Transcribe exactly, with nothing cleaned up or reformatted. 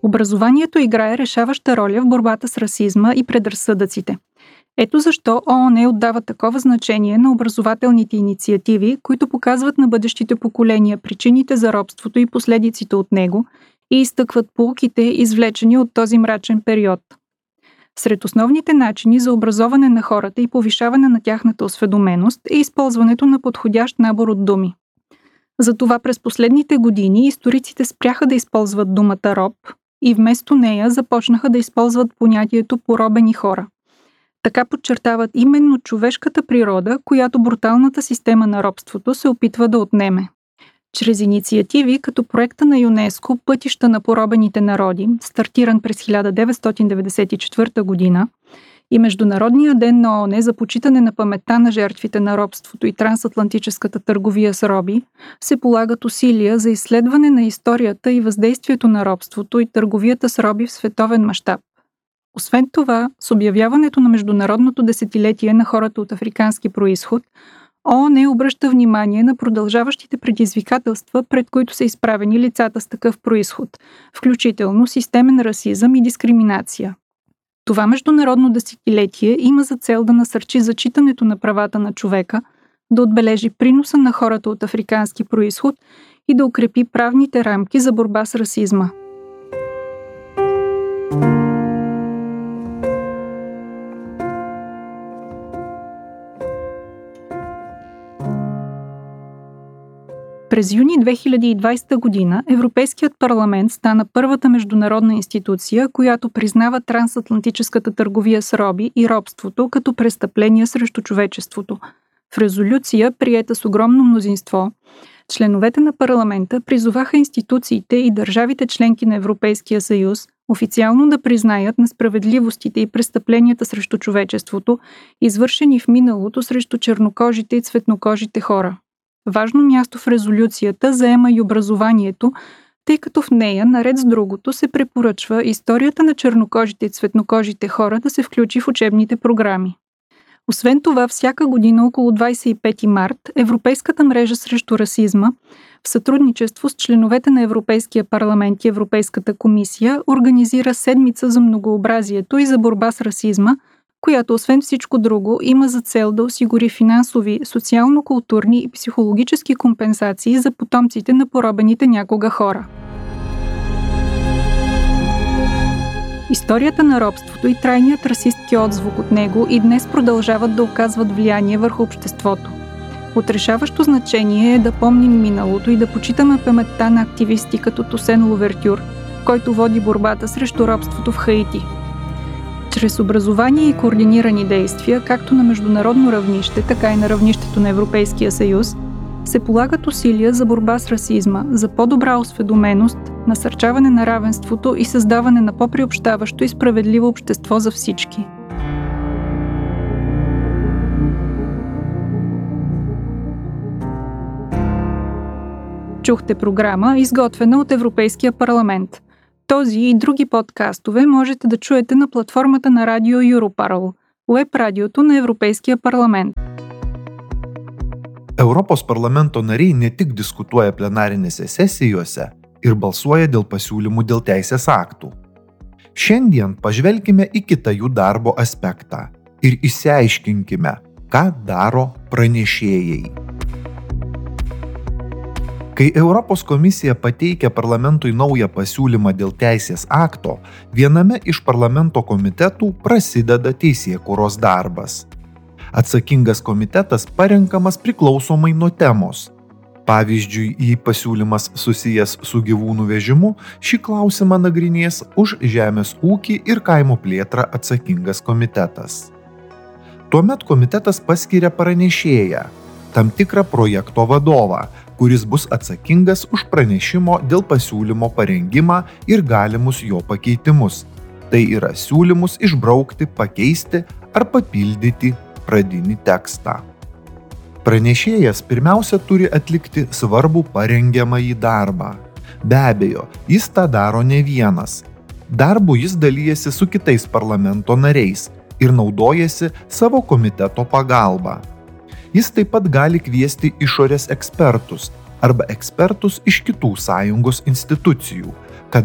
Образованието играе решаваща роля в борбата с расизма и предразсъдъците. Ето защо ООН отдава такова значение на образователните инициативи, които показват на бъдещите поколения причините за робството и последиците от него и изтъкват поуките, извлечени от този мрачен период. Сред основните начини за образоване на хората и повишаване на тяхната осведоменост е използването на подходящ набор от думи. Затова през последните години историците спряха да използват думата роб и вместо нея започнаха да използват понятието поробени хора. Така подчертават именно човешката природа, която бруталната система на робството се опитва да отнеме. Чрез инициативи като проекта на ЮНЕСКО "Пътища на поробените народи", стартиран през хиляда деветстотин деветдесет и четвърта година, и Международния ден на ООН за почитане на паметта на жертвите на робството и трансатлантическата търговия с роби, се полагат усилия за изследване на историята и въздействието на робството и търговията с роби в световен мащаб. Освен това, с обявяването на Международното десетилетие на хората от африкански происход, ООН обръща внимание на продължаващите предизвикателства, пред които са изправени лицата с такъв происход, включително системен расизъм и дискриминация. Това международно десетилетие има за цел да насърчи зачитането на правата на човека, да отбележи приноса на хората от африкански происход и да укрепи правните рамки за борба с расизма. През юни две хиляди и двадесета година Европейският парламент стана първата международна институция, която признава трансатлантическата търговия с роби и робството като престъпления срещу човечеството. В резолюция, приета с огромно мнозинство, членовете на парламента призоваха институциите и държавите членки на Европейския съюз официално да признаят несправедливостите и престъпленията срещу човечеството, извършени в миналото срещу чернокожите и цветнокожите хора. Важно място в резолюцията заема и образованието, тъй като в нея, наред с другото, се препоръчва историята на чернокожите и цветнокожите хора да се включи в учебните програми. Освен това, всяка година около двадесет и пети март Европейската мрежа срещу расизма, в сътрудничество с членовете на Европейския парламент и Европейската комисия, организира седмица за многообразието и за борба с расизма, която освен всичко друго има за цел да осигури финансови, социално-културни и психологически компенсации за потомците на поробените някога хора. Историята на робството и трайният расистки отзвук от него и днес продължават да оказват влияние върху обществото. От решаващо значение е да помним миналото и да почитаме паметта на активисти като Тосен Лувертюр, който води борбата срещу робството в Хаити. Чрез образование и координирани действия, както на международно равнище, така и на равнището на Европейския съюз, се полагат усилия за борба с расизма, за по-добра осведоменост, насърчаване на равенството и създаване на по-приобщаващо и справедливо общество за всички. Чухте програма, изготвена от Европейския парламент. Този и други подкастове можете да чуете на платформата на радио Europarl, уеб-радиото на Европейския парламент. Europos parlamento nariai ne tik diskutuoja plenarinėse sesijose ir balsuoja dėl pasiūlymų dėl teisės aktų. Šiandien pažvelkime į kitą jų darbo aspektą ir išsiaiškinkime, ką daro pranešėjai. Kai Europos komisija pateikia parlamentui naują pasiūlymą dėl teisės akto, viename iš parlamento komitetų prasideda teisėkūros darbas. Atsakingas komitetas parenkamas priklausomai nuo temos. Pavyzdžiui, jei pasiūlymas susijęs su gyvūnų vežimu, šį klausimą nagrinės už žemės ūkį ir kaimo plėtrą atsakingas komitetas. Tuomet komitetas paskiria pranešėją, tam tikrą projekto vadovą, kuris bus atsakingas už pranešimo dėl pasiūlymo parengimą ir galimus jo pakeitimus. Tai yra siūlymus išbraukti, pakeisti ar papildyti pradinį tekstą. Pranešėjas pirmiausia turi atlikti svarbų parengiamąjį darbą. Be abejo, jis tą daro ne vienas. Darbu jis dalyjasi su kitais parlamento nariais ir naudojasi savo komiteto pagalba. Jis taip pat gali kviesti išorės ekspertus arba ekspertus iš kitų sąjungos institucijų,